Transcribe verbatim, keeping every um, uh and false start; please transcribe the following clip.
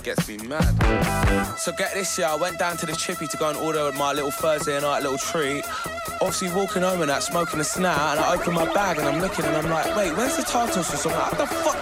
gets me mad. So get this, yeah, I went down to the chippy to go and order my little Thursday night little treat. Obviously walking home and that, smoking a snap, and I open my bag and I'm looking and I'm like, wait, where's the tartar sauce? I'm like, what the fuck